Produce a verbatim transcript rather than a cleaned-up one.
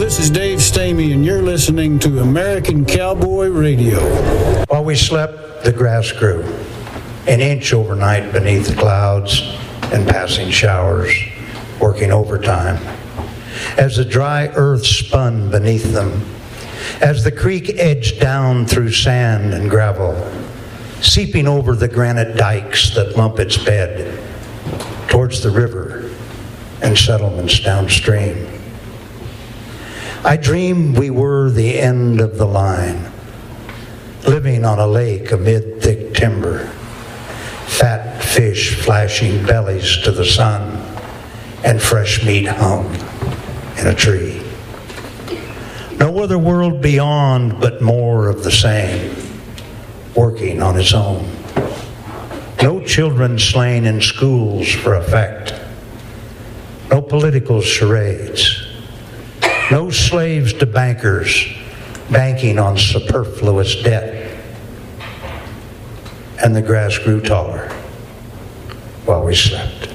this is Dave Stamey, and you're listening to American Cowboy Radio. While we slept, the grass grew, an inch overnight beneath the clouds and passing showers, working overtime. As the dry earth spun beneath them, as the creek edged down through sand and gravel, seeping over the granite dikes that lump its bed towards the river and settlements downstream. I dreamed we were the end of the line, living on a lake amid thick timber, fat fish flashing bellies to the sun, and fresh meat hung in a tree. No other world beyond, but more of the same, working on its own. No children slain in schools for effect. No political charades. No slaves to bankers banking on superfluous debt. And the grass grew taller while we slept.